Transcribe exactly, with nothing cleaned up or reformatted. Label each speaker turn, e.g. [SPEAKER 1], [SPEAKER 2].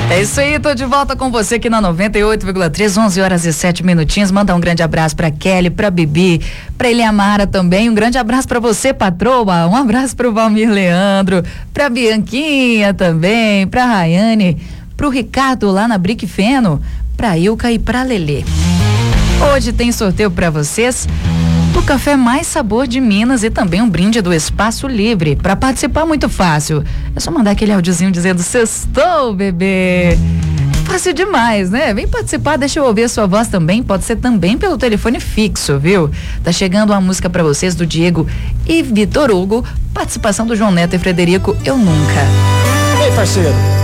[SPEAKER 1] É isso aí, tô de volta com você aqui na noventa e oito vírgula três, onze horas e sete minutinhos. Manda um grande abraço pra Kelly, pra Bibi, pra Eliamara também. Um grande abraço pra você, patroa. Um abraço pro Valmir Leandro, pra Bianquinha também, pra Rayane, pro Ricardo lá na Brick Feno, pra Ilka e pra Lelê. Hoje tem sorteio pra vocês o café mais sabor de Minas e também um brinde do Espaço Livre. Para participar, muito fácil. É só mandar aquele áudiozinho dizendo sextou, bebê. Fácil demais, né? Vem participar, deixa eu ouvir a sua voz também. Pode ser também pelo telefone fixo, viu? Tá chegando uma música para vocês do Diego e Vitor Hugo. Participação do João Neto e Frederico, Eu Nunca.
[SPEAKER 2] Ei, parceiro.